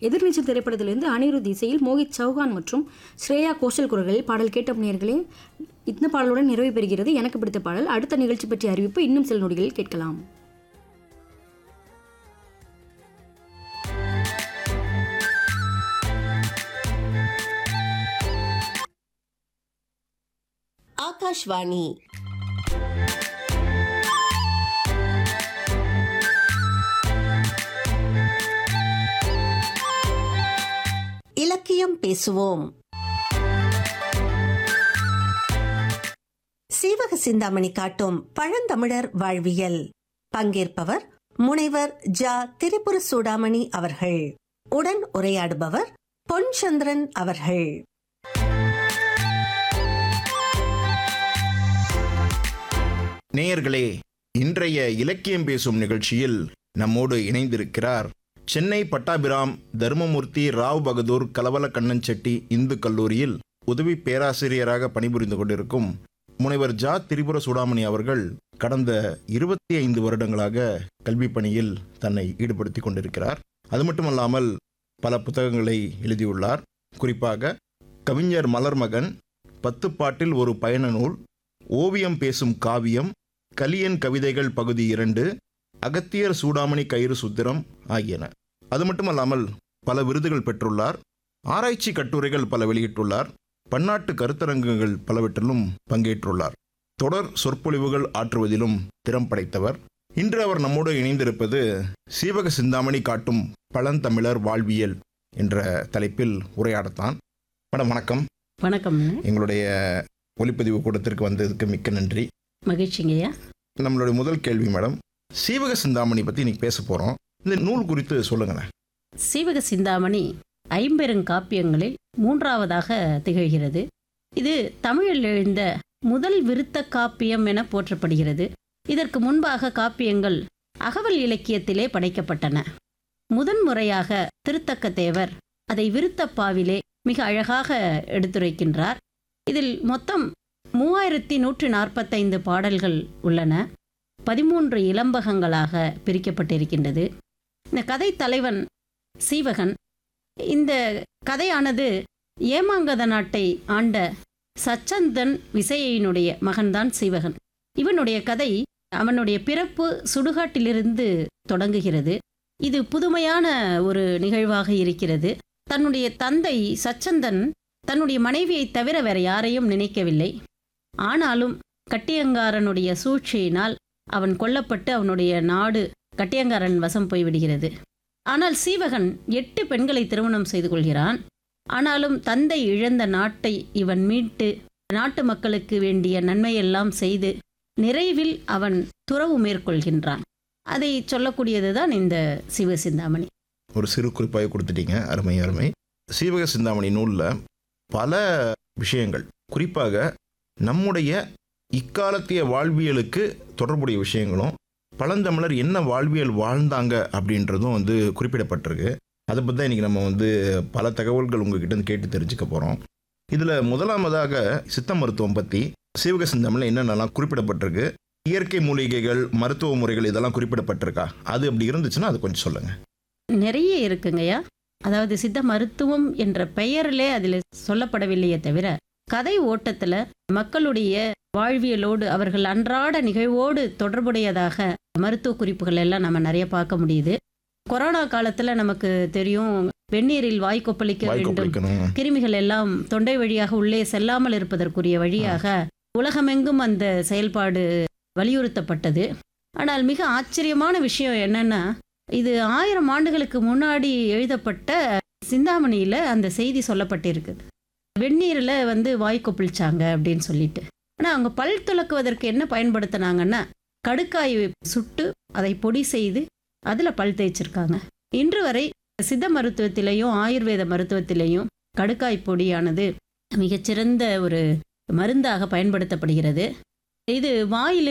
எதிர்நீச்சல் திரைப்படத்திலிருந்து அனிருத் இசையில் மோகித் சௌஹான் மற்றும் ஸ்ரேயா கோஷல் குரல்களில் பாடல் கேட்ட நேயர்களே, இந்த பாடலுடன் நிறைவு பெறுகிறது எனக்கு பிடித்த பாடல். அடுத்த நிகழ்ச்சி பற்றிய அறிவிப்பு இன்னும் சில நொடிகளில் கேட்கலாம். ஆகாஷ்வாணி இலக்கியம் பேசுவோம். சீவக சிந்தாமணி காட்டும் பழந்தமிழர் வாழ்வியல். பங்கேற்பவர் முனைவர் ஜ. திரிபுர சூடாமணி அவர்கள். உடன் உரையாடுபவர் பொன்சந்திரன் அவர்கள். நேயர்களே, இன்றைய இலக்கியம் பேசும் நிகழ்ச்சியில் நம்மோடு இணைந்திருக்கிறார் சென்னை பட்டாபிராம் தர்மமூர்த்தி ராவ் பகதூர் கலவல கண்ணன் செட்டி இந்து கல்லூரியில் உதவி பேராசிரியராக பணிபுரிந்து கொண்டிருக்கும் முனைவர் ஜ. திரிபுர சூடாமணி அவர்கள். கடந்த 25 வருடங்களாக கல்வி பணியில் தன்னை ஈடுபடுத்தி கொண்டிருக்கிறார். அது மட்டுமல்லாமல் பல புத்தகங்களை எழுதியுள்ளார். குறிப்பாக கவிஞர் மலர்மகன், 10 பாட்டில் ஒரு பயண நூல், ஓவியம் பேசும் காவியம், கலியன் கவிதைகள் பகுதி 2, அகத்தியர் சூடாமணி கயிறு சுத்திரம் ஆகியன. அது மட்டுமல்லாமல் பல விருதுகள் பெற்றுள்ளார். ஆராய்ச்சி கட்டுரைகள் பல வெளியிட்டுள்ளார். பன்னாட்டு கருத்தரங்குகள் பலவற்றிலும் பங்கேற்றுள்ளார். தொடர் சொற்பொழிவுகள் ஆற்றுவதிலும் திறம் படைத்தவர். இன்று அவர் நம்மோடு இணைந்திருப்பது சீவக சிந்தாமணி காட்டும் பழந்தமிழர் வாழ்வியல் என்ற தலைப்பில் உரையாடத்தான். மேடம் வணக்கம். வணக்கம். எங்களுடைய ஒளிப்பதிவு கூடத்திற்கு வந்ததுக்கு மிக்க நன்றி. மகிழ்ச்சிங்கய்யா. நம்மளுடைய முதல் கேள்வி மேடம், சீவக சிந்தாமணி பற்றி இன்னைக்கு பேச போகிறோம். இந்த நூல் குறித்து சொல்லுங்களேன். சீவக சிந்தாமணி ஐம்பெருங்காப்பியங்களில் 3ஆவதாக திகழ்கிறது. இது தமிழில் எழுந்த முதல் விருத்த காப்பியம் என போற்றப்படுகிறது. இதற்கு முன்பாக காப்பியங்கள் அகவல் இலக்கியத்திலே படைக்கப்பட்டன. முதன்முறையாக திருத்தக்க தேவர் அதை விருத்தப்பாவிலே மிக அழகாக எடுத்துரைக்கின்றார். இதில் மொத்தம் 3145 பாடல்கள் உள்ளன. 13 இலம்பகங்களாக பிரிக்கப்பட்டிருக்கின்றது. இந்த கதை தலைவன் சீவகன். இந்த கதையானது ஏமாங்கத நாட்டை ஆண்ட சச்சந்தன் விசையினுடைய மகன்தான் சீவகன். இவனுடைய கதை அவனுடைய பிறப்பு சுடுகாட்டிலிருந்து தொடங்குகிறது. இது புதுமையான ஒரு நிகழ்வாக இருக்கிறது. தன்னுடைய தந்தை சச்சந்தன் தன்னுடைய மனைவியை தவிர வேற யாரையும் நினைக்கவில்லை. ஆனாலும் கட்டியங்காரனுடைய சூழ்ச்சியினால் அவன் கொல்லப்பட்டு அவனுடைய நாடு கட்டியங்காரன் வசம் போய்விடுகிறது. ஆனால் சீவகன் 8 பெண்களை திருமணம் செய்து கொள்கிறான். ஆனாலும் தந்தை இழந்த நாட்டை இவன் மீட்டு நாட்டு மக்களுக்கு வேண்டிய நன்மையெல்லாம் செய்து நிறைவில் அவன் துறவு மேற்கொள்கின்றான். அதை சொல்லக்கூடியதுதான் இந்த சீவக சிந்தாமணி. ஒரு சிறு குறிப்பாக கொடுத்துட்டீங்க. அருமை அருமை. சீவக சிந்தாமணி நூலில் பல விஷயங்கள், குறிப்பாக நம்முடைய இக்காலத்திய வாழ்வியலுக்கு தொடர்புடைய விஷயங்களும், பழந்தமிழர் என்ன வாழ்வியல் வாழ்ந்தாங்க அப்படின்றதும் குறிப்பிடப்பட்டிருக்கு. அதை பற்றி தான் இன்றைக்கி நம்ம பல தகவல்கள் உங்ககிட்ட கேட்டு தெரிஞ்சுக்க போகிறோம். இதில் முதலாவதாக சித்த மருத்துவம் பற்றி சீவக சிந்தாமணியில் என்னென்னலாம் குறிப்பிடப்பட்டிருக்கு, இயற்கை மூலிகைகள், மருத்துவ முறைகள் இதெல்லாம் குறிப்பிடப்பட்டிருக்கா? அது அப்படி இருந்துச்சுன்னா அது கொஞ்சம் சொல்லுங்கள். நிறைய இருக்குங்கய்யா. அதாவது சித்த மருத்துவம் என்ற பெயரிலே அதில் சொல்லப்படவில்லையே தவிர கதை ஓட்டத்தில் மக்களுடைய வாழ்வியலோடு அவர்கள் அன்றாட நிகழ்வோடு தொடர்புடையதாக மருத்துவ குறிப்புகள் எல்லாம் நம்ம நிறைய பார்க்க முடியுது. கொரோனா காலத்தில் நமக்கு தெரியும், வெந்நீரில் வாய் கொப்பளிக்க வேண்டும், கிருமிகள் எல்லாம் தொண்டை வழியாக உள்ளே செல்லாமல் இருப்பதற்குரிய வழியாக உலகமெங்கும் அந்த செயல்பாடு வலியுறுத்தப்பட்டது. ஆனால் மிக ஆச்சரியமான விஷயம் என்னன்னா, இது 1000 ஆண்டுகளுக்கு முன்னாடி எழுதப்பட்ட சிந்தாமணியில் அந்த செய்தி சொல்லப்பட்டிருக்குது. வெந்நீரில் வாய் கொப்பளிச்சாங்க அப்படின்னு சொல்லிட்டு. ஆனால் அவங்க பல் துலக்குவதற்கு என்ன பயன்படுத்தினாங்கன்னா, கடுக்காய் சுட்டு அதை பொடி செய்து அதில் பல் தேய்ச்சிருக்காங்க. இன்று வரை சித்த மருத்துவத்திலையும் ஆயுர்வேத மருத்துவத்திலையும் கடுக்காய் பொடியானது மிகச்சிறந்த ஒரு மருந்தாக பயன்படுத்தப்படுகிறது. இது வாயில்